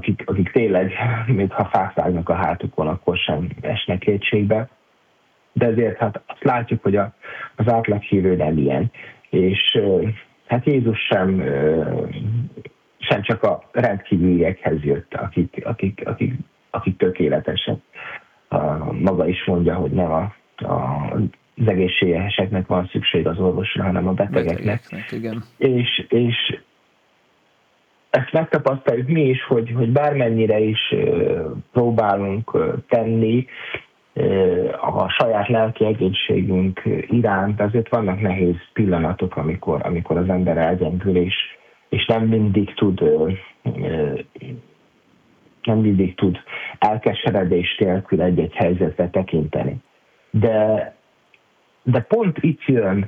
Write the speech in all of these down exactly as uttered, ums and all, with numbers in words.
akik, akik tényleg, még ha fák vágnak a hátukon, akkor sem esnek kétségbe. De ezért hát azt látjuk, hogy a, az átlaghívő nem ilyen. És hát Jézus sem, sem csak a rendkívüliekhez jött, akik, akik, akik, akik tökéletesek. Maga is mondja, hogy nem a, a, az egészségeseknek van szükség az orvosra, hanem a betegeknek. betegeknek igen. És, és ezt megtapasztaljuk mi is, hogy, hogy bármennyire is próbálunk tenni a saját lelki egészségünk iránt, azért vannak nehéz pillanatok, amikor, amikor az ember elgyengül, és, és nem mindig tud nem mindig tud elkeseredés nélkül egy-egy helyzetre tekinteni. De, de pont itt jön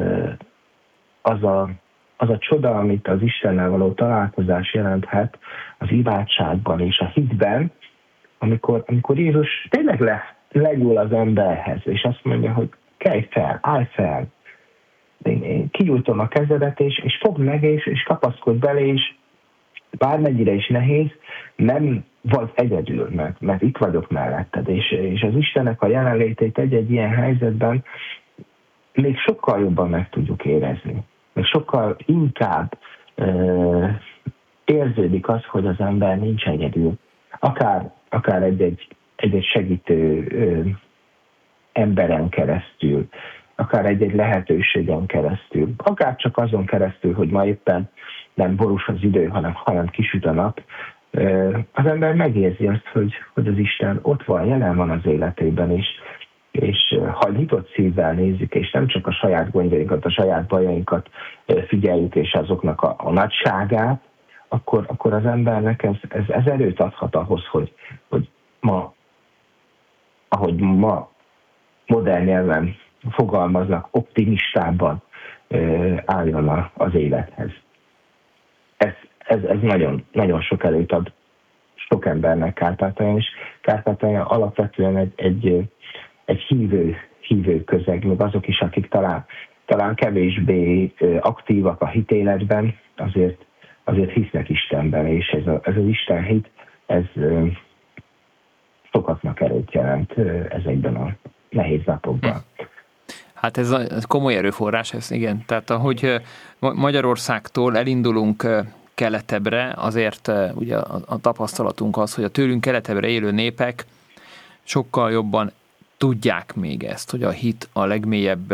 az a, az a csoda, amit az Istennel való találkozás jelenthet az imádságban és a hitben, amikor, amikor Jézus tényleg le, lenyúl az emberhez, és azt mondja, hogy kelj fel, állj fel, én, én kinyújtom a kezedet, és, és fogd meg, és, és kapaszkodj bele, és bármennyire is nehéz, nem vagy egyedül, mert, mert itt vagyok melletted, és, és az Istennek a jelenlétét egy-egy ilyen helyzetben még sokkal jobban meg tudjuk érezni. Még sokkal inkább uh, érződik az, hogy az ember nincs egyedül. Akár, akár egy-egy, egy-egy segítő uh, emberen keresztül, akár egy-egy lehetőségen keresztül, akár csak azon keresztül, hogy ma éppen nem borús az idő, hanem, hanem kisüt a nap, az ember megérzi azt, hogy, hogy az Isten ott van, jelen van az életében, és, és ha nyitott szívvel nézzük, és nem csak a saját gondjainkat, a saját bajainkat figyeljük, és azoknak a, a nagyságát, akkor, akkor az embernek ez, ez, ez erőt adhat ahhoz, hogy, hogy ma, ahogy ma modern nyelven fogalmaznak, optimistában álljon az élethez. Ez, ez, ez nagyon, nagyon sok erőt ad sok embernek Kárpátalján, és Kárpátalján alapvetően egy, egy, egy hívő, hívő közeg, még azok is, akik talán, talán kevésbé aktívak a hitéletben, azért, azért hisznek Istenben, és ez, a, ez az Isten hit, ez sokaknak erőt jelent ezekben a nehéz napokban. Hát ez, a, ez komoly erőforrás, ez igen. Tehát ahogy Magyarországtól elindulunk keletebbre, azért ugye a, a tapasztalatunk az, hogy a tőlünk keletebbre élő népek sokkal jobban tudják még ezt, hogy a hit a legmélyebb,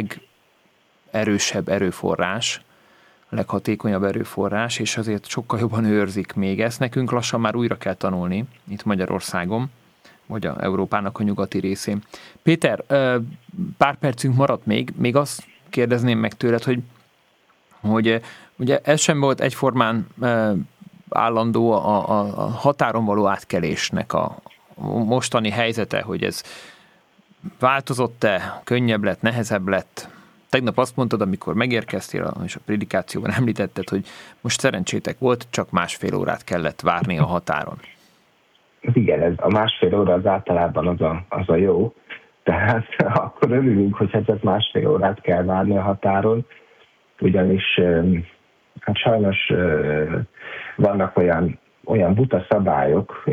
legerősebb erőforrás, a leghatékonyabb erőforrás, és azért sokkal jobban őrzik még ezt. Nekünk lassan már újra kell tanulni itt Magyarországon, vagy a Európának a nyugati részén. Péter, pár percünk maradt még, még azt kérdezném meg tőled, hogy, hogy ugye ez sem volt egyformán állandó a, a, a határon való átkelésnek a mostani helyzete, hogy ez változott-e, könnyebb lett, nehezebb lett. Tegnap azt mondtad, amikor megérkeztél, és a prédikációban említetted, hogy most szerencsétek volt, csak másfél órát kellett várni a határon. Igen, ez a másfél óra az általában az a, az a jó, tehát akkor örülünk, hogy ez másfél órát kell várni a határon, ugyanis hát sajnos vannak olyan, olyan buta szabályok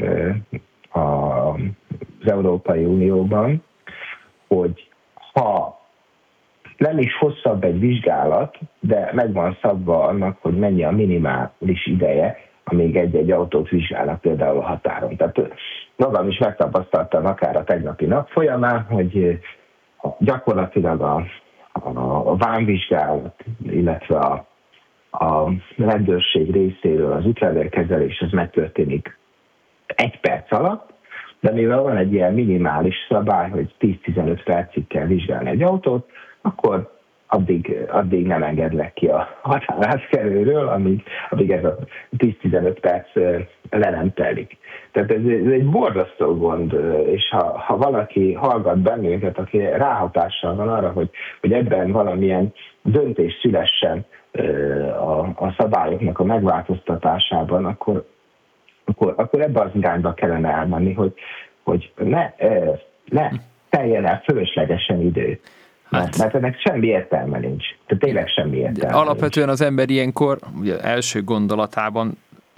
az Európai Unióban, hogy ha nem is hosszabb egy vizsgálat, de meg van szabva annak, hogy mennyi a minimális ideje, amíg egy-egy autót vizsgálnak például a határon. Tehát magam is megtapasztaltam akár a tegnapi nap folyamán, hogy gyakorlatilag a, a, a vámvizsgálat, illetve a, a rendőrség részéről az útlevélkezelés az megtörténik egy perc alatt, de mivel van egy ilyen minimális szabály, hogy tíz-tizenöt percig kell vizsgálni egy autót, akkor addig, addig nem engedlek ki a határátkelőről, amíg, amíg ez a tíz-tizenöt perc le nem telik. Tehát ez, ez egy borzasztó gond, és ha, ha valaki hallgat bennünket, aki ráhatással van arra, hogy, hogy ebben valamilyen döntés szülessen a, a szabályoknak a megváltoztatásában, akkor, akkor, akkor ebbe az irányba kellene elmenni, hogy, hogy ne, ne teljen el fölöslegesen idő. Hát, mert, mert ennek semmi értelme nincs. Tehát tényleg semmi értelme alapvetően nincs. Az ember ilyenkor ugye első gondolatában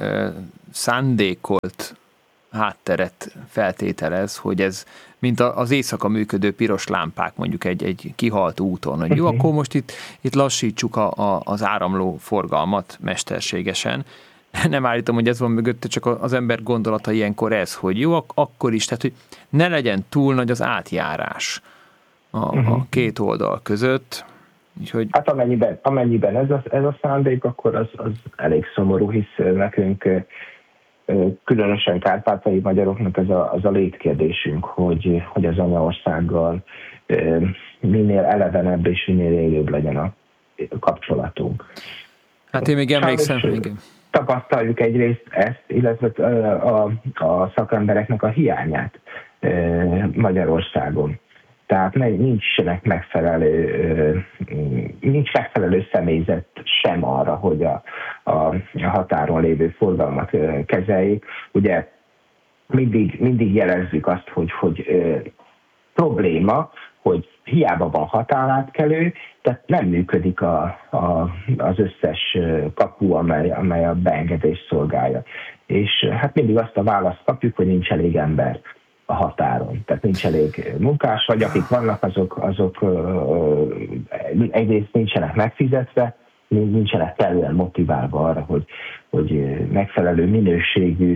szándékolt hátteret feltételez, hogy ez, mint az éjszaka működő piros lámpák mondjuk egy, egy kihalt úton, hogy jó, akkor most itt, itt lassítsuk a, a, az áramló forgalmat mesterségesen. Nem állítom, hogy ez van mögötte, csak az ember gondolata ilyenkor ez, hogy jó, ak- akkor is, tehát hogy ne legyen túl nagy az átjárás a, a két oldal között. Úgyhogy... Hát amennyiben, amennyiben ez, a, ez a szándék, akkor az, az elég szomorú, hisz nekünk különösen kárpátaljai magyaroknak ez a, az a létkérdésünk, hogy, hogy az anyaországgal minél elevenebb és minél élőbb legyen a kapcsolatunk. Hát én még emlékszem, igen. Tapasztaljuk egyrészt ezt, illetve a, a szakembereknek a hiányát Magyarországon. Tehát nincsenek megfelelő, nincs megfelelő személyzet sem arra, hogy a, a, a határon lévő forgalmat kezeljék. Ugye mindig, mindig jelezzük azt, hogy, hogy probléma, hogy hiába van határátkelő, tehát nem működik a, a, az összes kapu, amely, amely a beengedést szolgálja. És hát mindig azt a választ kapjuk, hogy nincs elég ember a határon. Tehát nincs elég munkás, vagy akik vannak, azok, azok egyrészt nincsenek megfizetve, nincsenek kellően motiválva arra, hogy, hogy megfelelő minőségű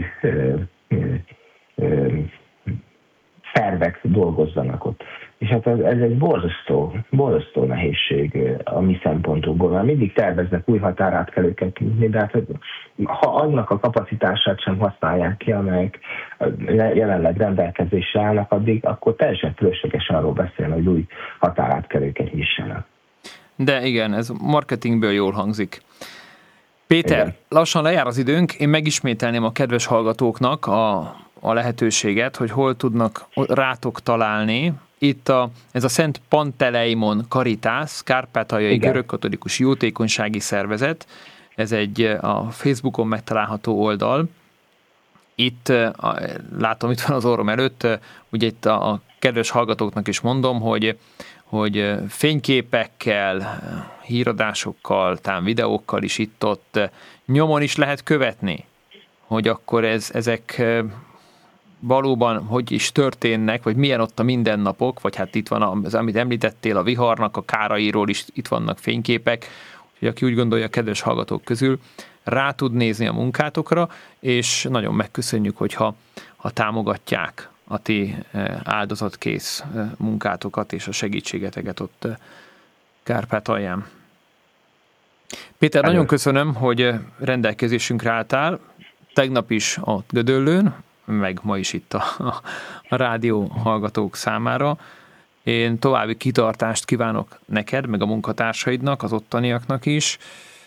szervek dolgozzanak ott. És hát ez, ez egy borzasztó, borzasztó nehézség a mi szempontunkból, mert mindig terveznek új határátkelőket, de hát, ha annak a kapacitását sem használják ki, amelyek jelenleg rendelkezésre állnak, addig akkor teljesen fölösleges arról beszélni, hogy új határátkelőket nyissanak. De igen, ez marketingből jól hangzik. Péter, igen. Lassan lejár az időnk, én megismételném a kedves hallgatóknak a, a lehetőséget, hogy hol tudnak rátok találni. Itt a, ez a Szent Panteleimon Caritas, kárpátaljai görögkatolikus jótékonysági szervezet, ez egy a Facebookon megtalálható oldal. Itt, látom, itt van az orrom előtt, ugye itt a, a kedves hallgatóknak is mondom, hogy, hogy fényképekkel, híradásokkal, talán videókkal is itt-ott nyomon is lehet követni, hogy akkor ez, ezek valóban hogy is történnek, vagy milyen ott a mindennapok, vagy hát itt van az, amit említettél, a viharnak, a kárairól is itt vannak fényképek, hogy aki úgy gondolja, a kedves hallgatók közül rá tud nézni a munkátokra, és nagyon megköszönjük, hogyha ha támogatják a ti áldozatkész munkátokat és a segítségeteket ott Kárpátalján. Péter, Hello. Nagyon köszönöm, hogy rendelkezésünkre álltál, tegnap is a Gödöllőn, meg ma is itt a, a, a rádió hallgatók számára. Én további kitartást kívánok neked, meg a munkatársaidnak, az ottaniaknak is.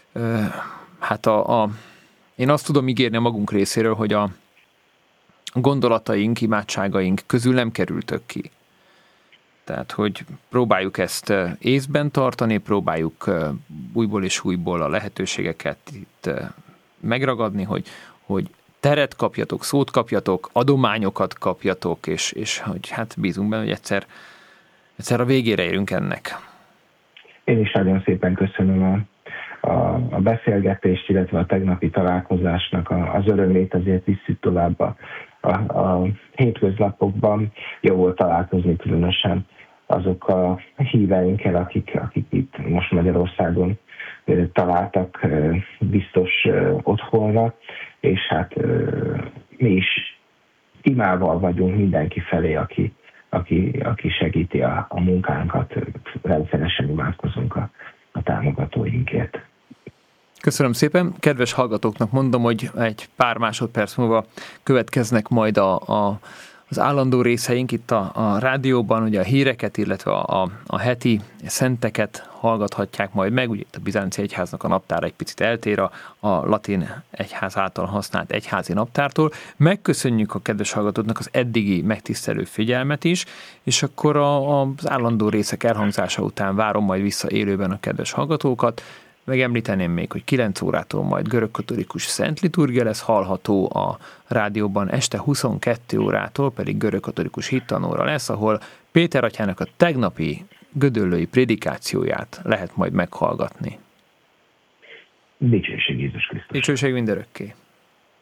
Hát a, a, én azt tudom ígérni a magunk részéről, hogy a gondolataink, imádságaink közül nem kerültök ki. Tehát, hogy próbáljuk ezt észben tartani, próbáljuk újból és újból a lehetőségeket itt megragadni, hogy, hogy teret kapjatok, szót kapjatok, adományokat kapjatok, és, és hogy hát bízunk benne, hogy egyszer, egyszer a végére érünk ennek. Én is nagyon szépen köszönöm a, a, a beszélgetést, illetve a tegnapi találkozásnak a, az örömét, azért visszük tovább a, a, a hétköznapokban. Jó volt találkozni különösen azok a híveinkkel, akik, akik itt most Magyarországon találtak biztos otthonra, és hát mi is imával vagyunk mindenki felé, aki, aki, aki segíti a, a munkánkat, rendszeresen imádkozunk a, a támogatóinkért. Köszönöm szépen. Kedves hallgatóknak mondom, hogy egy pár másodperc múlva következnek majd a, a az állandó részeink itt a, a rádióban, ugye a híreket, illetve a, a, a heti szenteket hallgathatják majd meg. Ugye itt a Bizánci Egyháznak a naptára egy picit eltér a, a latin egyház által használt egyházi naptártól. Megköszönjük a kedves hallgatóknak az eddigi megtisztelő figyelmet is, és akkor a, az állandó részek elhangzása után várom majd vissza élőben a kedves hallgatókat. Megemlíteném még, hogy kilenc órától majd görögkatolikus szent liturgia lesz hallható a rádióban, este huszonkettő órától pedig görögkatolikus hittanóra lesz, ahol Péter atyának a tegnapi gödöllői prédikációját lehet majd meghallgatni. Dicsőség Jézus Krisztus. Dicsőség mindörökké.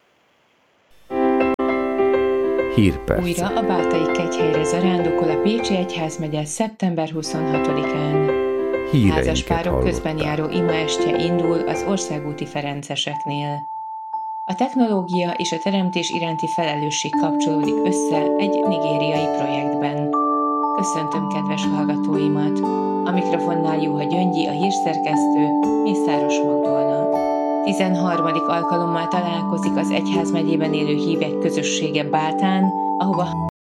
Hírperc. Újra a Bátai kegyhelyre zarándokol a Pécsi Egyházmegye szeptember huszonhatodikán. Házaspárok közben járó imaestje indul az országúti ferenceseknél. A technológia és a teremtés iránti felelősség kapcsolódik össze egy nigériai projektben. Köszöntöm kedves hallgatóimat! A mikrofonnál Juha Gyöngyi, a hírszerkesztő, Mészáros Magdolna. tizenharmadik alkalommal találkozik az egyházmegyében élő hívek közössége Bátán, ahova